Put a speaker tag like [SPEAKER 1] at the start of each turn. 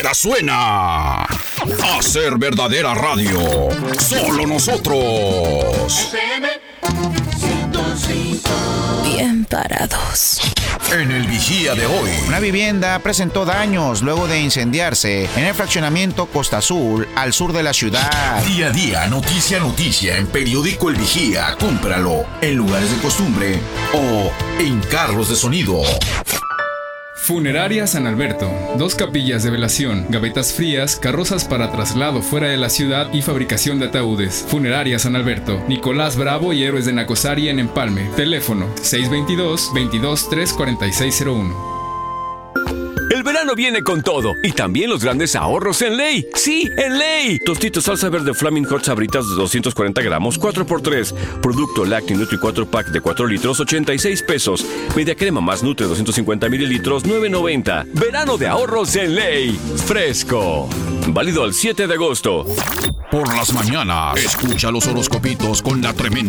[SPEAKER 1] música suena. Hacer verdadera radio. Solo nosotros.
[SPEAKER 2] FM 105.
[SPEAKER 3] Bien parados.
[SPEAKER 1] En el Vigía de hoy.
[SPEAKER 4] Una vivienda presentó daños luego de incendiarse en el fraccionamiento Costa Azul, al sur de la ciudad.
[SPEAKER 1] Día a día, noticia a noticia, en Periódico El Vigía. Cómpralo en lugares de costumbre o en carros de sonido.
[SPEAKER 5] Funeraria San Alberto. 2 capillas de velación, gavetas frías, carrozas para traslado fuera de la ciudad y fabricación de ataúdes. Funeraria San Alberto. Nicolás Bravo y Héroes de Nacosari en Empalme. Teléfono 622-223-4601.
[SPEAKER 6] El verano viene con todo y también los grandes ahorros en Ley. ¡Sí, en Ley! Tostitos salsa verde Flaming Hot Sabritas de 240 gramos, 4x3. Producto Lacti Nutri 4 Pack de 4 litros, 86 pesos. Media crema más Nutri 250 mililitros, 9.90. Verano de ahorros en Ley. Fresco. Válido al 7 de agosto.
[SPEAKER 1] Por las mañanas, escucha los horoscopitos con la tremenda